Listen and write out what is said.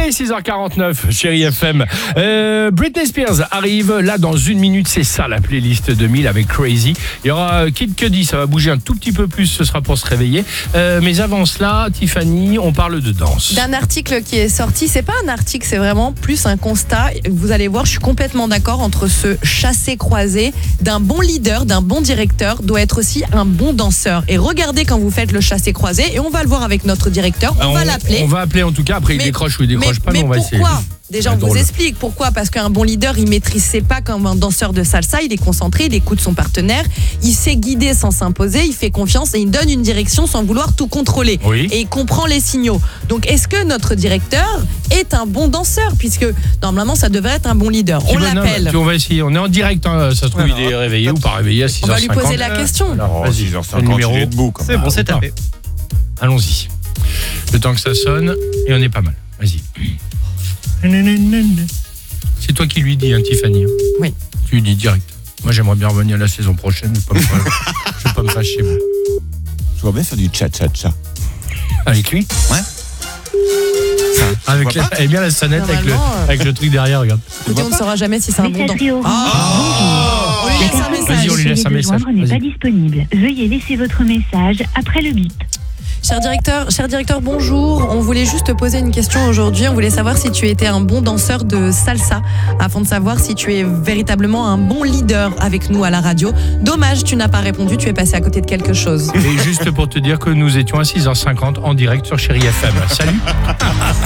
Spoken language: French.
est 6h49, chérie FM. Britney Spears arrive là dans une minute, c'est ça la playlist 2000 avec Crazy. Il y aura Kid Cudi, ça va bouger un tout petit peu plus, ce sera pour se réveiller. Mais avant cela, Tiffany, on parle de danse. D'un article qui est sorti, c'est pas un article, c'est vraiment plus un constat. Vous allez voir, je suis complètement d'accord entre ce chassé-croisé d'un bon leader, d'un bon directeur, doit être aussi un bon danseur. Et regardez quand vous faites le chassé-croisé, et on va le voir avec notre directeur, on va l'appeler. On va appeler en tout cas, après il décroche ou il décroche pas, mais on va essayer. Pourquoi ? Déjà, on vous explique pourquoi. Parce qu'un bon leader, il maîtrise ses pas comme un danseur de salsa. Il est concentré, il écoute son partenaire, il sait guider sans s'imposer, il fait confiance et il donne une direction sans vouloir tout contrôler. Oui. Et il comprend les signaux. Donc, est-ce que notre directeur est un bon danseur ? Puisque normalement, ça devrait être un bon leader. On l'appelle. On va essayer. On est en direct. Hein. Ça se trouve, il est réveillé ou pas réveillé à 6h50. On va lui poser la question. Alors, vas-y, 6h50, il est debout. C'est bon, c'est tapé. Allons-y. Le temps que ça sonne, et on est pas mal. Vas-y. C'est toi qui lui dis, hein, Tiffany. Oui. Tu lui dis direct. Moi, j'aimerais bien revenir la saison prochaine. Je vais pas me fâcher, moi. Je vois bien faire du cha-cha-cha. Avec lui ? Ouais. Avec et bien la sonnette avec le truc derrière, regarde. Écoutez, on ne saura jamais si c'est un bon danseur. On lui laisse un message. Vas-y, on lui laisse un message. N'est pas disponible. Veuillez laisser votre message après le bip. Cher directeur, bonjour. On voulait juste te poser une question aujourd'hui. On voulait savoir si tu étais un bon danseur de salsa, afin de savoir si tu es véritablement un bon leader avec nous à la radio. Dommage, tu n'as pas répondu, tu es passé à côté de quelque chose. Et juste pour te dire que nous étions à 6h50 en direct sur Chérie FM. Salut.